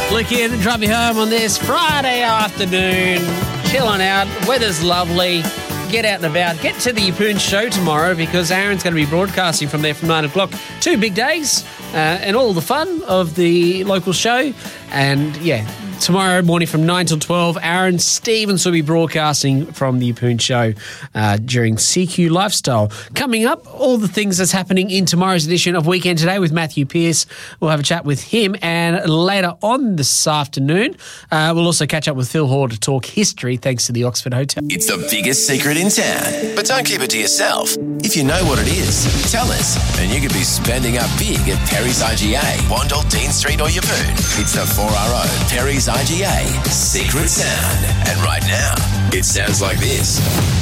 Look here to drive you home on this Friday afternoon. Chilling out. Weather's lovely. Get out and about. Get to the Yapoon show tomorrow because Aaron's going to be broadcasting from there from 9 o'clock. 2 big days and all the fun of the local show. And, yeah, tomorrow morning from 9 till 12, Aaron Stevens will be broadcasting from the Yapoon show during CQ Lifestyle. Coming up, all the things that's happening in tomorrow's edition of Weekend Today with Matthew Pearce. We'll have a chat with him. And later on this afternoon, we'll also catch up with Phil Hall to talk history thanks to the Oxford Hotel. It's the biggest secret in town, but don't keep it to yourself. If you know what it is, tell us, and you could be spending up big at Perry's IGA, Wandle, Dean Street or Yapoon. It's the 4RO Perry's IGA Secret Sound. And right now, it sounds like this.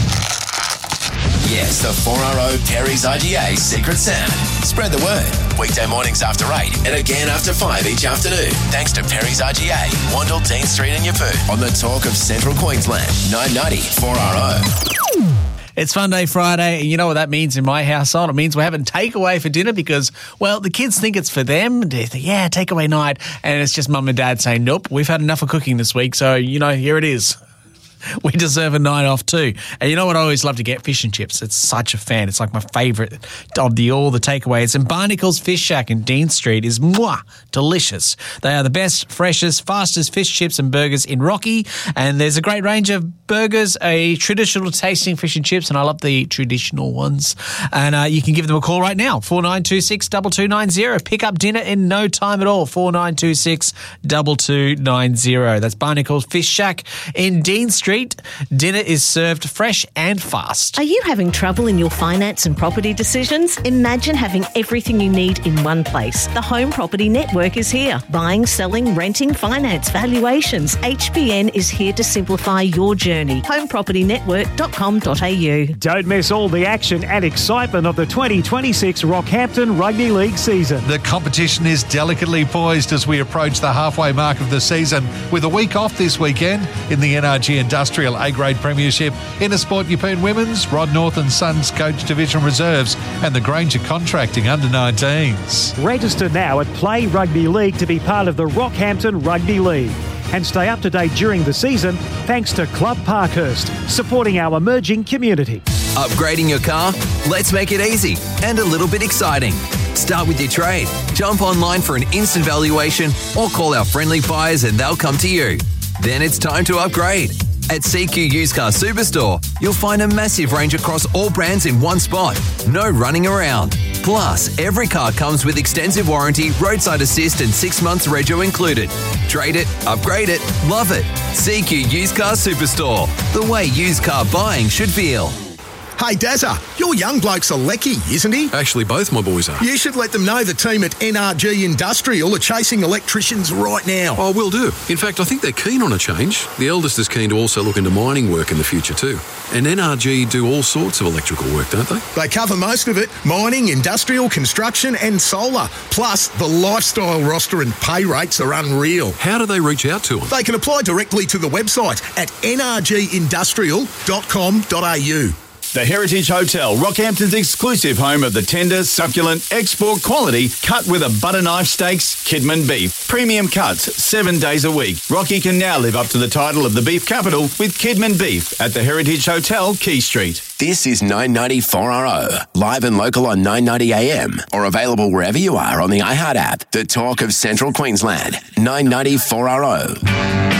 Yes, the 4RO Perry's IGA Secret Sound. Spread the word. Weekday mornings after 8 and again after 5 each afternoon. Thanks to Perry's IGA, Wandle, Dean Street and Yapoon. On the Talk of Central Queensland, 990 4RO. It's Fun Day Friday, and you know what that means in my household? It means we're having takeaway for dinner because, well, the kids think it's for them. They think, yeah, takeaway night. And it's just mum and dad saying, nope, we've had enough of cooking this week. So, you know, here it is. We deserve a night off too. And you know what I always love to get? Fish and chips. It's such a fan. It's like my favourite of all the takeaways. And Barnacles Fish Shack in Dean Street is delicious. They are the best, freshest, fastest fish chips and burgers in Rocky. And there's a great range of burgers, a traditional tasting fish and chips, and I love the traditional ones. And you can give them a call right now, 4926 2290. Pick up dinner in no time at all, 4926 2290. That's Barnacles Fish Shack in Dean Street. Dinner is served fresh and fast. Are you having trouble in your finance and property decisions? Imagine having everything you need in one place. The Home Property Network is here. Buying, selling, renting, finance, valuations. HPN is here to simplify your journey. homepropertynetwork.com.au. Don't miss all the action and excitement of the 2026 Rockhampton Rugby League season. The competition is delicately poised as we approach the halfway mark of the season, with a week off this weekend in the NRG Industrial A-Grade Premiership, Intersport Yapoon Women's, Rod North and Sons Coach Division Reserves, and the Granger Contracting Under-19s. Register now at Play Rugby League to be part of the Rockhampton Rugby League. And stay up to date during the season thanks to Club Parkhurst, supporting our emerging community. Upgrading your car? Let's make it easy and a little bit exciting. Start with your trade. Jump online for an instant valuation or call our friendly buyers and they'll come to you. Then it's time to upgrade. At CQ Used Car Superstore, you'll find a massive range across all brands in one spot. No running around. Plus, every car comes with extensive warranty, roadside assist and 6 months rego included. Trade it, upgrade it, love it. CQ Used Car Superstore. The way used car buying should feel. Hey, Dazza, your young bloke's a lecky, isn't he? Actually, both my boys are. You should let them know the team at NRG Industrial are chasing electricians right now. Oh, will do. In fact, I think they're keen on a change. The eldest is keen to also look into mining work in the future too. And NRG do all sorts of electrical work, don't they? They cover most of it. Mining, industrial, construction and solar. Plus, the lifestyle roster and pay rates are unreal. How do they reach out to them? They can apply directly to the website at nrgindustrial.com.au. The Heritage Hotel, Rockhampton's exclusive home of the tender, succulent, export quality, cut with a butter knife steaks, Kidman beef. Premium cuts 7 days a week. Rocky can now live up to the title of the beef capital with Kidman beef at the Heritage Hotel, Key Street. This is 990 4RO, live and local on 990 AM, or available wherever you are on the iHeart app. The Talk of Central Queensland, 990 4RO.